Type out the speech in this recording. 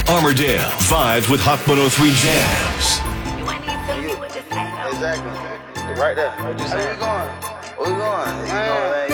Armourdale vibes with Hot 103 Jams. Exactly. Right there. What you saying? Where we going? Where we going? You know,